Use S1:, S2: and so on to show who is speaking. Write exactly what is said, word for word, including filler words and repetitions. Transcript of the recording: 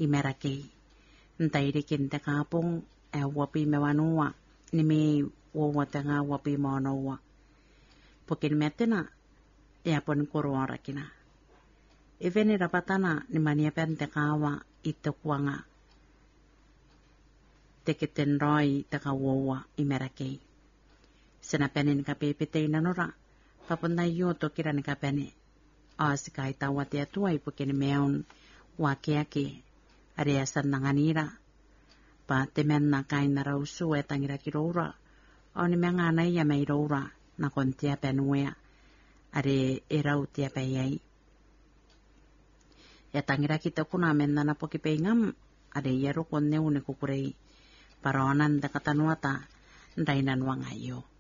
S1: i merakei. Ntairi kin te kapong e wapi me wanua ni me wawa te ngā wapi maonaua. Pokin me tena e apon koroara kina. E vene rapatana ni mania pen te kawa i te kuanga. Te ke ten roi te ka wawa i merakei. Sena pene ni ka pepete nanora. Papunta yo to kira ni ka pene. Asi ka i tawa te atua i pokin meon wa keake. Are asan nanganira. Pa te mena kaina rausu e tangira ki roura. O ni mea ngana ia mei roura na kon tia penuea. Are e rau tia peiai. E tangira ki te kuna mena na poki peingam. Are ia rukon neu ne kukurei. Para onan te katanuata. Ndainan wanga iyo.